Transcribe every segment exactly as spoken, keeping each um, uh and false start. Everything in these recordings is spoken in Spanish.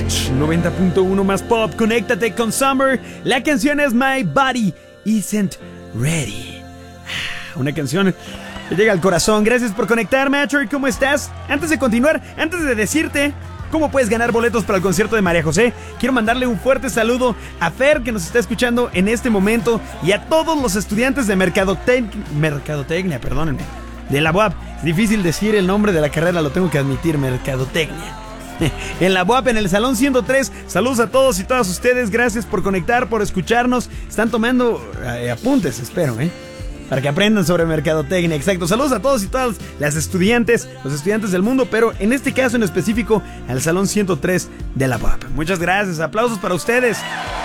Match noventa punto uno más pop. Conéctate con Summer. La canción es My Body Isn't Ready. Una canción que llega al corazón. Gracias por conectar, Matcher. ¿Cómo estás? Antes de continuar, antes de decirte cómo puedes ganar boletos para el concierto de María José, quiero mandarle un fuerte saludo a Fer, que nos está escuchando en este momento, y a todos los estudiantes de Mercadotec... Mercadotecnia, perdónenme, de la U A P. Es difícil decir el nombre de la carrera, lo tengo que admitir, Mercadotecnia. En la U A P, en el Salón ciento tres. Saludos a todos y todas ustedes. Gracias por conectar, por escucharnos. Están tomando eh, apuntes, espero, ¿eh? Para que aprendan sobre mercadotecnia. Exacto. Saludos a todos y todas las estudiantes, los estudiantes del mundo, pero en este caso en específico al Salón ciento tres de la U A P. Muchas gracias. Aplausos para ustedes.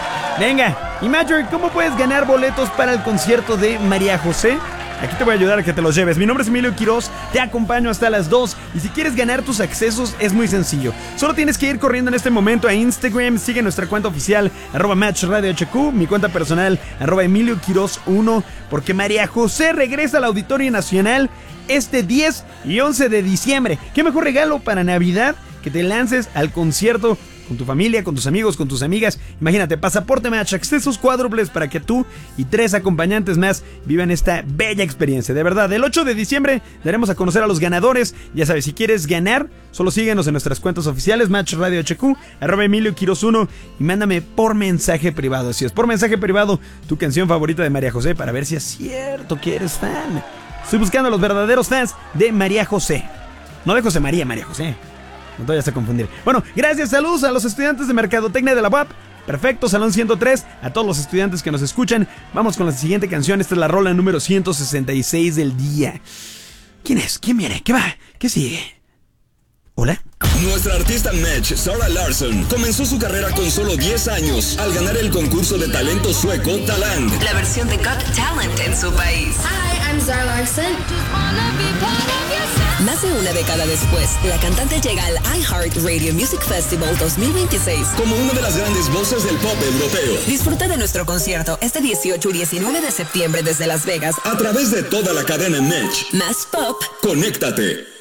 Venga. Y Major, ¿cómo puedes ganar boletos para el concierto de María José? Aquí te voy a ayudar a que te los lleves. Mi nombre es Emilio Quiroz, te acompaño hasta las dos. Y si quieres ganar tus accesos es muy sencillo. Solo tienes que ir corriendo en este momento a Instagram. Sigue nuestra cuenta oficial, arroba Match Radio H Q. Mi cuenta personal, arroba Emilio Quiroz uno. Porque María José regresa al Auditorio Nacional este diez y once de diciembre. ¿Qué mejor regalo para Navidad que te lances al concierto con tu familia, con tus amigos, con tus amigas? Imagínate, pasaporte Match, accesos cuádruples para que tú y tres acompañantes más vivan esta bella experiencia. De verdad, el ocho de diciembre daremos a conocer a los ganadores. Ya sabes, si quieres ganar, solo síguenos en nuestras cuentas oficiales, Match Radio H Q, arroba Emilio Quiroz uno, y mándame por mensaje privado. Así es, por mensaje privado, tu canción favorita de María José, para ver si es cierto que eres fan. Estoy buscando a los verdaderos fans de María José. No de José María, María José. No te vayas a confundir. Bueno, gracias, saludos a los estudiantes de Mercadotecnia de la U A P. Perfecto, Salón ciento tres. A todos los estudiantes que nos escuchan. Vamos con la siguiente canción. Esta es la rola número ciento sesenta y seis del día. ¿Quién es? ¿Quién viene? ¿Qué va? ¿Qué sigue? ¿Hola? Nuestra artista Match, Zara Larsson, comenzó su carrera con solo diez años al ganar el concurso de talento sueco Talang, la versión de Got Talent en su país. Hi, I'm Zara Larsson. Más de una década después, la cantante llega al iHeartRadio Music Festival dos mil veintiséis como una de las grandes voces del pop europeo. Disfruta de nuestro concierto este dieciocho y diecinueve de septiembre desde Las Vegas a través de toda la cadena Match. Más pop. Conéctate.